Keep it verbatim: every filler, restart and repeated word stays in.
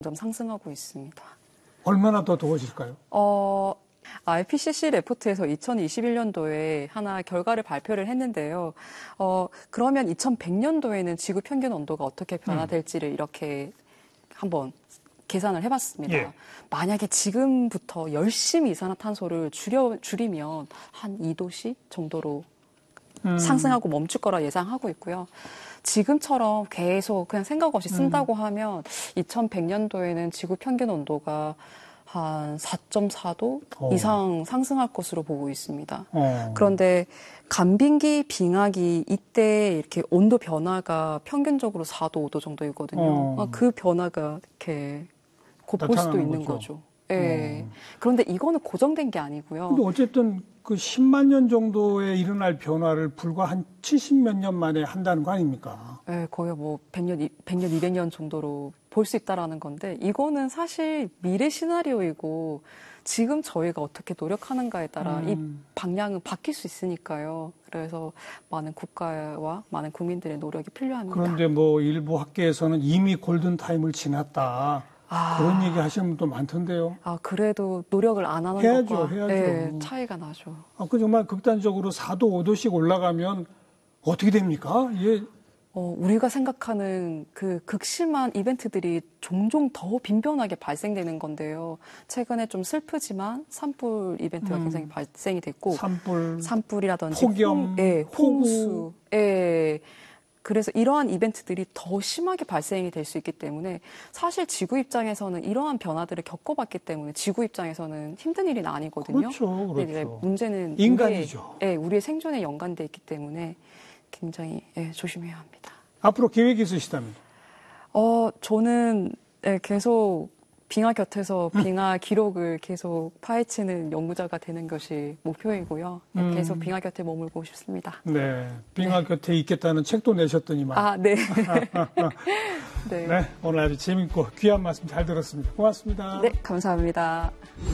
점점 상승하고 있습니다. 얼마나 더 더워질까요? 어, 아이피씨씨 레포트에서 이천이십일 년도에 하나 결과를 발표를 했는데요. 어, 그러면 이천백 년도에는 지구 평균 온도가 어떻게 변화될지를 음. 이렇게 한번 계산을 해봤습니다. 예. 만약에 지금부터 열심히 이산화탄소를 줄여, 줄이면 한 이 도씨 정도로 음. 상승하고 멈출 거라 예상하고 있고요. 지금처럼 계속 그냥 생각 없이 쓴다고 음. 하면 이천백 년도에는 지구 평균 온도가 한 사 점 사 도 오. 이상 상승할 것으로 보고 있습니다. 오. 그런데 간빙기, 빙하기 이때 이렇게 온도 변화가 평균적으로 사 도, 오 도 정도이거든요. 오. 그 변화가 이렇게 곧 볼 수도 있는 거죠. 거죠. 예. 그런데 이거는 고정된 게 아니고요. 근데 어쨌든 그 십만 년 정도에 일어날 변화를 불과 한 칠십몇 년 만에 한다는 거 아닙니까? 예, 거의 뭐 백 년, 백 년, 이백 년 정도로 볼 수 있다라는 건데, 이거는 사실 미래 시나리오이고, 지금 저희가 어떻게 노력하는가에 따라 음. 이 방향은 바뀔 수 있으니까요. 그래서 많은 국가와 많은 국민들의 노력이 필요합니다. 그런데 뭐 일부 학계에서는 이미 골든타임을 지났다. 아, 그런 얘기 하시는 분도 많던데요. 아, 그래도 노력을 안 하는 해야죠, 것과 해야죠. 네, 차이가 나죠. 아, 그 정말 극단적으로 사 도, 오 도씩 올라가면 어떻게 됩니까? 예. 어, 우리가 생각하는 그 극심한 이벤트들이 종종 더 빈번하게 발생되는 건데요. 최근에 좀 슬프지만 산불 이벤트가 음. 굉장히 발생이 됐고, 산불, 산불이라든지 폭염, 홍, 예, 홍수, 예. 그래서 이러한 이벤트들이 더 심하게 발생이 될 수 있기 때문에 사실 지구 입장에서는 이러한 변화들을 겪어봤기 때문에 지구 입장에서는 힘든 일은 아니거든요. 그렇죠, 그렇죠. 문제는 인간이죠. 우리의, 예, 우리의 생존에 연관돼 있기 때문에 굉장히 예, 조심해야 합니다. 앞으로 계획이 있으시다면? 어, 저는 예, 계속 빙하 곁에서 빙하 기록을 계속 파헤치는 연구자가 되는 것이 목표이고요. 음. 계속 빙하 곁에 머물고 싶습니다. 네, 빙하 네. 곁에 있겠다는 책도 내셨더니만. 아, 네. 네. 네, 오늘 아주 재밌고 귀한 말씀 잘 들었습니다. 고맙습니다. 네, 감사합니다.